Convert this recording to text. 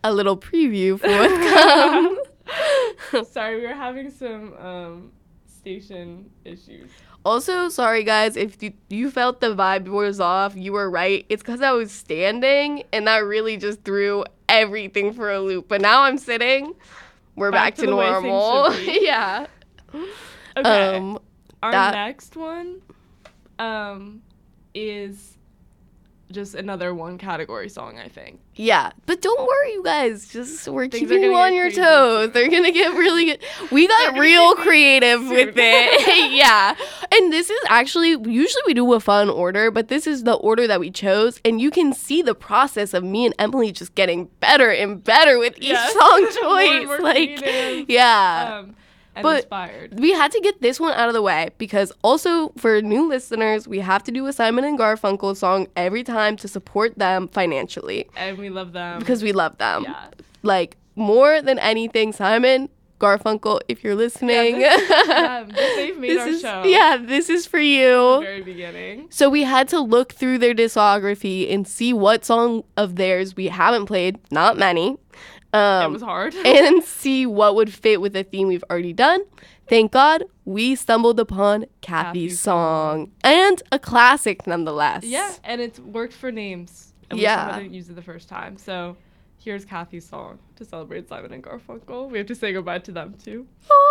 a little preview for what's come. Sorry, we were having some station issues. Also, sorry guys, if you felt the vibe was off, you were right. It's because I was standing, and that really just threw everything for a loop. But now I'm sitting. We're back to the way normal. things should be. Yeah. Okay. Our that- next one is just another one category song, I think. Yeah, but don't worry, you guys. We're Things are keeping you gonna on get your crazy toes. soon. They're gonna get really good. We got gonna real get creative soon. with it. Yeah, and this is actually usually we do a fun order, but this is the order that we chose, and you can see the process of me and Emily just getting better and better with each Yes. song More choice. and more Like, creative. yeah. And But inspired. we had to get this one out of the way because also for new listeners, we have to do a Simon and Garfunkel song every time to support them financially And we love them. because we love them. Yeah. Like, more than anything, Simon, Garfunkel, if you're listening. They've made our show. Yeah, this is for At you. the very beginning. So we had to look through their discography and see what song of theirs we haven't played, not many. It was hard. And see what would fit with the theme we've already done. Thank God we stumbled upon Kathy's song. And a classic nonetheless. Yeah, and it's worked for names. And Yeah. we still didn't use it the first time. So here's Kathy's song to celebrate Simon and Garfunkel. We have to say goodbye to them too. Aw.